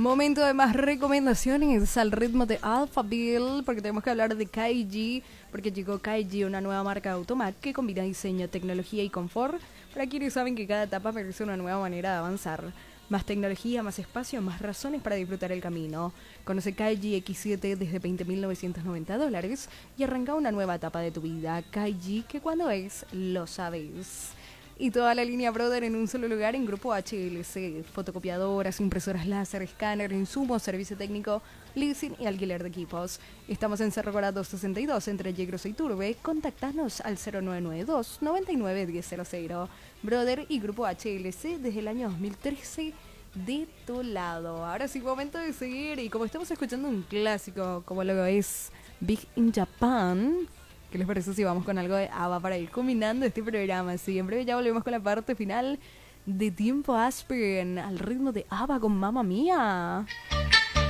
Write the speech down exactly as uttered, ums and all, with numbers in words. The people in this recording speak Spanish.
Momento de más recomendaciones al ritmo de Alphaville, porque tenemos que hablar de Kaiji, porque llegó Kaiji, una nueva marca de Automac que combina diseño, tecnología y confort para quienes saben que cada etapa merece una nueva manera de avanzar. Más tecnología, más espacio, más razones para disfrutar el camino. Conoce Kaiji equis siete desde veinte mil novecientos noventa dólares y arranca una nueva etapa de tu vida. Kaiji, que cuando es, lo sabes. Y toda la línea Brother en un solo lugar en Grupo H L C. Fotocopiadoras, impresoras láser, escáner, insumos, servicio técnico, leasing y alquiler de equipos. Estamos en Cerro Corado sesenta y dos entre Yegros y Turbe. Contactanos al cero nueve nueve dos, noventa y nueve, diez cero cero. Brother y Grupo H L C desde el año dos mil trece de tu lado. Ahora sí, momento de seguir. Y como estamos escuchando un clásico como lo es Big in Japan, ¿qué les parece si vamos con algo de ABBA para ir combinando este programa? Sí, en breve ya volvemos con la parte final de Tiempo Aspirin al ritmo de ABBA con Mamma Mía.